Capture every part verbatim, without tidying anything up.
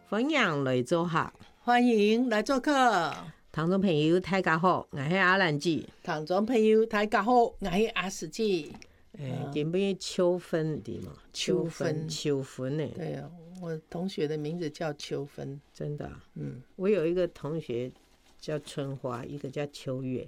分享来做客， 欢迎来做客。 听众朋友大家好，我是阿兰姐。 听众朋友大家好，我是阿史姐。 诶、欸，今边秋分的嘛， 秋分， 秋分呢？ 对啊，我同学的名字叫秋分， 真的、啊。 嗯， 我有一个同学叫春花，一个叫秋月。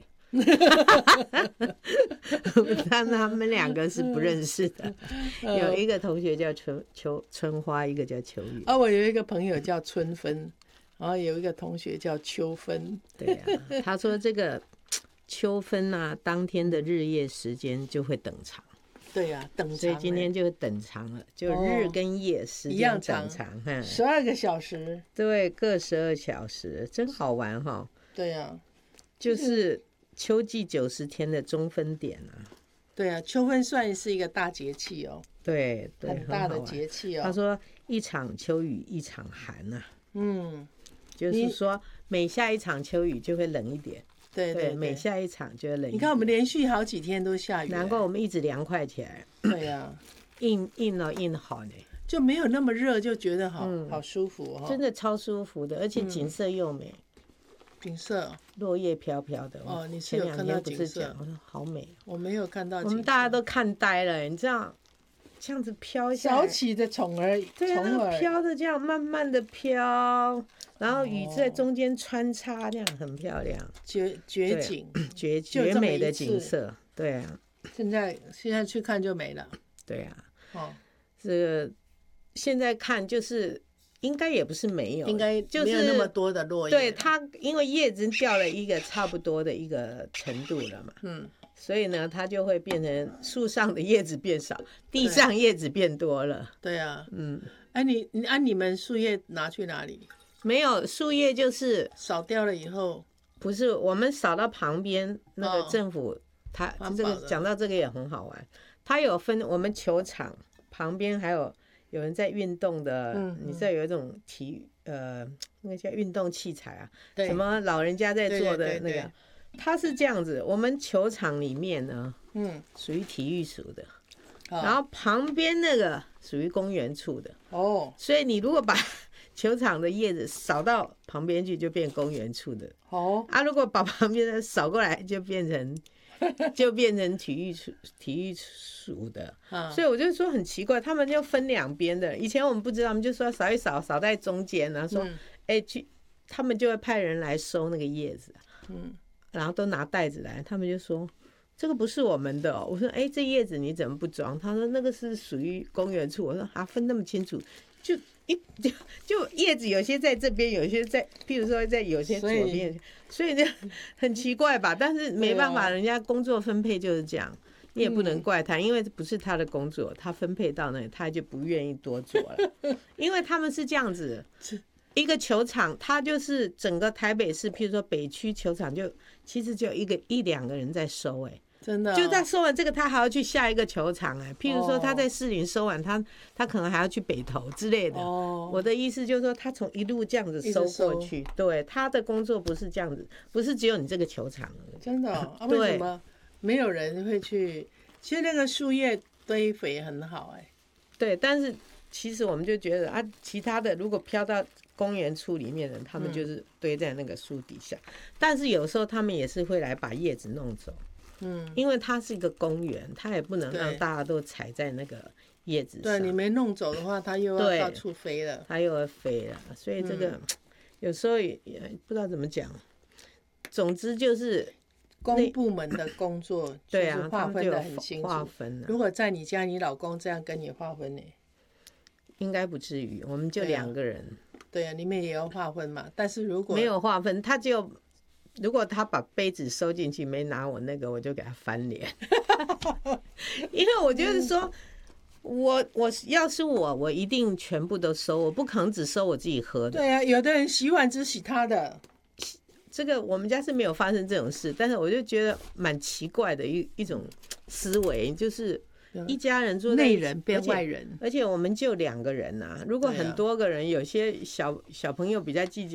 但他们两个是不认识的。有一个同学叫春秋春花，一个叫秋月。 啊，我有一个朋友叫春分，然后有一个同学叫秋分。 对啊，他说这个秋分啊，当天的日夜时间就会等长。 对啊，等长， 所以今天就等长了，就日跟夜时间等长， 十二个小时， 对，各十二小时，真好玩哈。 对啊， 就是秋季九十天的中分点啊。 对啊，秋分算是一个大节气哦， 对对， 很大的节气哦。 他说一场秋雨一场寒呐、啊， 嗯， 就是说每下一场秋雨就会冷一点。 对 对, 对， 每下一场就会冷一点。 你看我们连续好几天都下雨， 难怪我们一直凉快起来。 对呀、啊， 硬硬了硬好呢， 就没有那么热，就觉得好、嗯、好舒服哦， 真的超舒服的，而且景色又美。 景色， 落叶飘飘的。 哦，你是有看到景色？ 我说好美， 我没有看到景色。 我们大家都看呆了，你知道，这样子飘下来， 小起的虫儿， 对，那个飘的这样慢慢的飘，然后雨在中间穿插，这样很漂亮， 绝绝景， 绝绝美的景色，对啊。 现在现在去看就没了， 对啊。 哦， 这个现在看就是应该也不是没有， 应该就是没有那么多的落叶。 对，它因为叶子掉了一个差不多的一个程度了嘛，嗯，所以呢，它就会变成树上的叶子变少，地上叶子变多了。 对啊， 嗯， 哎、啊，你你按、啊、你们树叶拿去哪里？ 没有，树叶就是扫掉了以后， 不是我们扫到旁边那个政府，哦、它这个讲到这个也很好玩，它有分我们球场旁边还有。有人在运动的，嗯嗯你知道有一种体育呃，那个叫运动器材啊，什么老人家在做的那个，对对对对，它是这样子。我们球场里面呢，嗯，属于体育署的，哦、然后旁边那个属于公园处的。哦，所以你如果把球场的叶子扫到旁边去，就变公园处的。哦，啊，如果把旁边的扫过来，就变成。就变成体育署体育署的，所以我就说很奇怪，他们就分两边的。以前我们不知道，我们就说扫一扫，扫在中间，然后说，哎、嗯，去、欸，他们就会派人来收那个叶子，嗯，然后都拿袋子来，他们就说这个不是我们的、喔。我说，哎、欸，这叶子你怎么不装？他说那个是属于公园处。我说啊，分那么清楚，就一就就叶子有些在这边，有些在，譬如说在有些左边。所以就很奇怪吧，但是没办法，人家工作分配就是这样，你也不能怪他，因为不是他的工作，他分配到那里，他就不愿意多做了，因为他们是这样子，一个球场，他就是整个台北市，譬如说北区球场就，就其实就一个一两个人在收、欸，哎。 真的、哦， 就在收完这个，他還要去下一個球場哎。譬如說他在士林收完，他他可能還要去北投之類的。哦，我的意思就是說，他從一路這樣子收過去，對，他的工作不是這樣子，不是只有你這個球場。 真的、哦，啊，為什麼沒有人會去？其實那個樹葉堆肥很好哎。 對，但是其實我們就覺得啊，其他的如果飄到公園處裡面的人，他們就是堆在那個樹底下，嗯、但是有時候他們也是會來把葉子弄走。嗯，因為它是一個公園，它也不能讓大家都踩在那個葉子上。 對，你沒弄走的話，它又要到處飛了。 它又要飛了，所以這個、嗯、有時候也不知道怎麼講。總之就是公部門的工作， 對啊， 劃分得很清楚。 劃分了。 如果在你家，你老公這樣跟你劃分呢？ 應該不至於，我們就兩個人。 對啊，你們也要劃分嘛。但是如果沒有劃分，他就。如果他把杯子收進去沒拿我那個，我就給他翻臉。因為我就是說，我我要是我，我一定全部都收，我不可能只收我自己喝的。 對啊，有的人洗碗只洗他的。 這個我們家是沒有發生這種事，但是我就覺得蠻奇怪的一一種思維，就是一家人住在內人變外人， 而且我們就兩個人啊，如果很多個人，有些小小朋友比較計較。